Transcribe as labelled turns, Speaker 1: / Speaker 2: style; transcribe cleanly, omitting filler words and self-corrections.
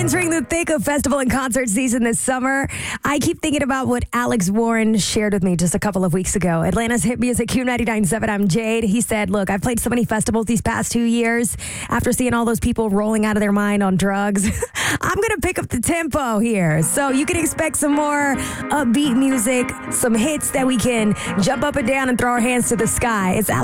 Speaker 1: entering the thick of festival and concert season this summer, I keep thinking about what Alex Warren shared with me just a couple of weeks ago. Atlanta's hit music Q99.7. I'm Jade. He said, look, I've played so many festivals these past 2 years. After seeing all those people rolling out of their mind on drugs, I'm going to pick up the tempo here. So you can expect some more upbeat music, some hits that we can jump up and down and throw our hands to the sky. It's Alex